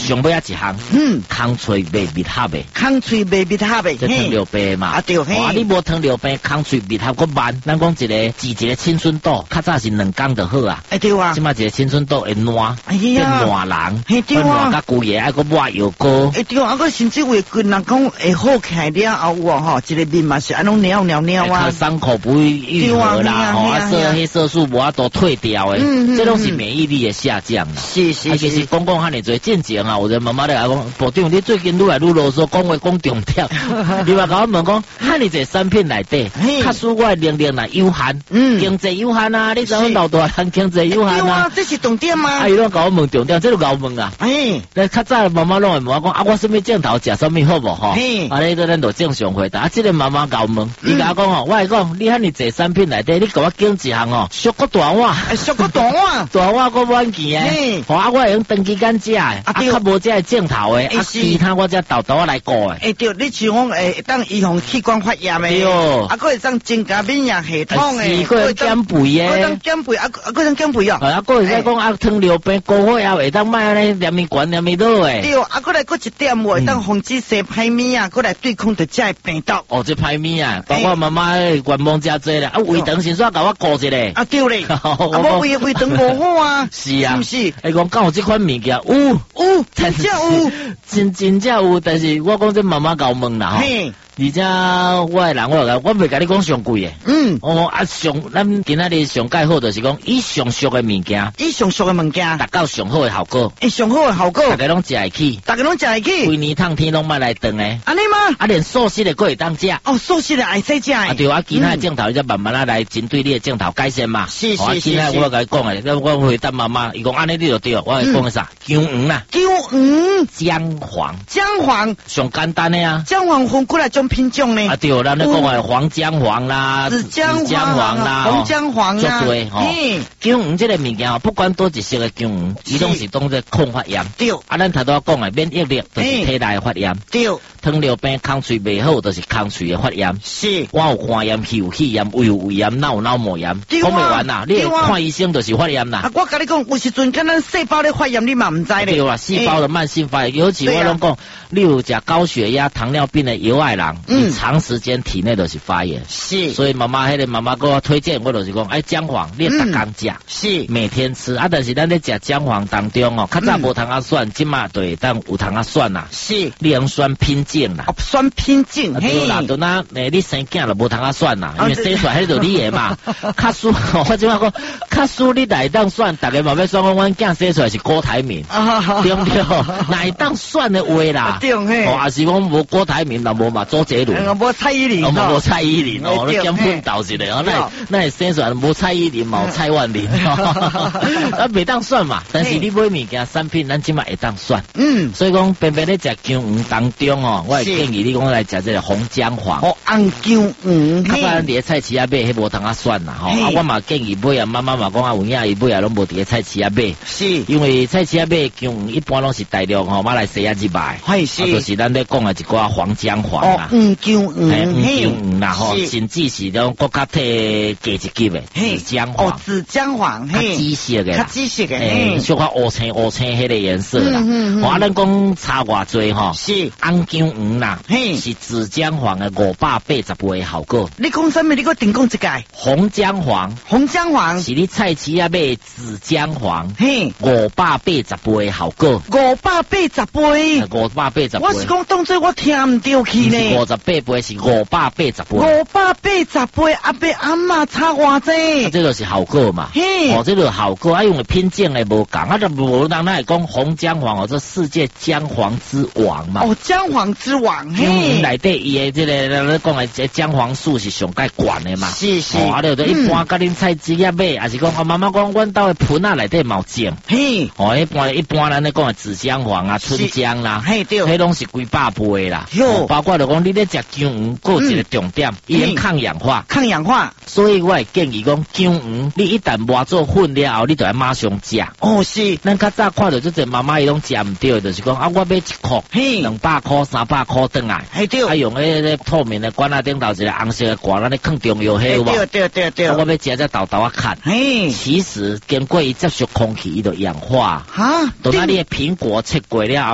上尾一项，空喙袂密合的， 空喙袂密合的， 这糖尿病嘛， 对嘿。 你无糖尿病，空喙密合个慢，咱讲一个治一个青春痘，较早是2天就好啊。 对啊。 即马一个青春痘会烂，变烂人， 对啊。 烂甲规个，还个抹药膏。 对啊，个甚至为人讲会好起来了后吼，一个面嘛是安拢尿啊。 伤口不会愈合啦，黑色素无法度退掉诶，这拢是免疫力的下降啦。 是。 其实讲遐尼侪进前啊，有的妈妈来讲，部长你最近愈来愈啰嗦，讲话讲重点。你嘛甲我问讲，遐尼侪产品内底，较使我的能力若有限，经济有限啊，你知影老大人经济有限啊， 这是重点吗？ 伊拢甲我问重点，这都甲我问啊。那较早妈妈拢会问我讲，我什么镜头食什么好无吼？你咱就正常回答。这个妈妈甲我问，伊甲我讲我会讲，你遐尼侪产品内底，你甲我拣一项哦，俗个大碗， 俗个大碗， 大碗个碗钱诶，我会用长期间食诶，较无这镜头诶，其他我只豆来顾诶。 对，你像讲当预防器官发炎诶，佫会当增加免疫系统诶， 佫会减肥诶， 佫当减肥，佫当减肥哦。 佫会使讲糖尿病高血压会当卖安尼黏咪悬黏咪倒诶。 对，佫来佫一点会当防止生歹物啊，佫来对抗着这病毒。 这歹物啊，包括妈妈愿望真多啦，胃肠先煞甲我顾一下。 对咧，无胃肠无好啊。 是啊， 是不是？ 伊讲敢有这款物件？有， 真正有， 真正有，但是我讲这妈妈甲我问啦吼。而且我的人我袂甲你讲上贵诶，咱今仔日上介好就是讲以上俗的物件，达到上好的效果， 上好的效果， 大家拢食会起，规年烫天拢莫来断诶， 安尼吗？ 连素食的佫会当食， 素食的爱使食诶， 对其他的镜头你再慢慢来针对你的镜头改善嘛， 是， 今仔我甲你讲诶，我回答妈妈，伊讲安尼你就对，我会讲个啥？姜黄啦，姜黄，上简单诶啊， 姜黄分过来种品种呢， 对，咱咧讲诶黄姜黄啦， 紫姜黄啦，红姜黄啦， 足多吼。姜黄这个物件不管多一色的姜黄，伊拢是当作抗发炎。对，咱头拄讲诶免疫力就是体内的发炎。对，糖尿病空喙袂好，就是空喙的发炎。是，我有肝炎、肺炎、胃炎、脑膜炎，讲袂完啦。你看医生就是发炎啦。 我甲你讲，有时阵敢咱细胞咧发炎，你嘛唔知咧。 对啊，细胞的慢性发炎，尤其我拢讲，你有食高血压、糖尿病的有爱人，长时间体内都是发炎。是，所以妈妈给我推荐，我就是讲，姜黄你逐工食，是每天吃但是咱咧食姜黄当中较早无糖蒜，今嘛就会当有糖蒜啦。是，你用酸品种啦， 酸品种， 对啦，就那你生囝就无糖蒜啦，因为生出来迄就你的嘛。较输我即摆讲，较输你来当蒜，大家嘛要算讲，阮囝生出来是郭台铭，对不对？来当蒜的话啦，对嘿，也是讲无郭台铭，那无嘛周杰伦， 无蔡依林， 无蔡依林你减分倒是咧，那会生出来无蔡依林嘛，蔡万林，袂当蒜嘛。但是你买物件产品，咱即摆会当蒜。所以讲偏偏咧食姜黄当中我会建议你讲来食这个红姜黄。 红姜黄， 较早伫菜市仔买，迄无通蒜啦我嘛建议买妈妈嘛讲有影伊买拢无伫菜市仔买。是，因为菜市仔买姜黄一般拢是大量马来西亚入来，就是咱咧讲的一寡黄姜黄啦。姜黄啦甚至是种国家体加一级的紫姜黄。 紫姜黄， 较紫色的，小可乌青迄个颜色啦。咱讲差偌济是红姜黄啦，是紫姜黄的580倍的效果。 你讲什么？你给我定讲一个。 红姜黄是你菜市仔买紫姜黄，580倍的效果。580倍。我是讲当作我听唔到去呢。58倍是580倍。580倍，阿伯阿嬷差偌济。这就是效果嘛。这个效果用的品种的无共，就无人来讲红姜黄这世界姜黄之王嘛。 姜黄之王。 内底伊的这个咱讲的这姜黄素是上介悬的嘛。是。就一般甲恁菜市仔买，还是讲妈妈讲阮兜的盆内底毛种。一般咱咧讲的紫姜黄啊、春姜啦，迄拢是几百倍啦。包括就讲你咧食姜黄，有一个重点，伊能抗氧化。所以我会建议讲姜黄，你一旦磨做粉了后，你就要马上食。是。咱较早看到这些妈妈伊拢食唔到，就是讲我买1箍，200块、300块转来。用迄个透明的管顶头一个红色的管，咱咧放中药迄有无？对。我要食只豆看。其实经过伊接触空气，伊就氧化。等到你的苹果切过了后。